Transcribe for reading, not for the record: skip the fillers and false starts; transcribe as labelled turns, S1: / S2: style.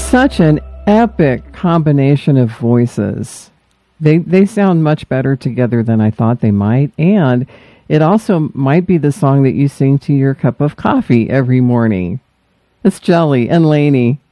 S1: Such an epic combination of voices. They sound much better together than I thought they might, and it also might be the song that you sing to your cup of coffee every morning. It's Jelly and Lainey.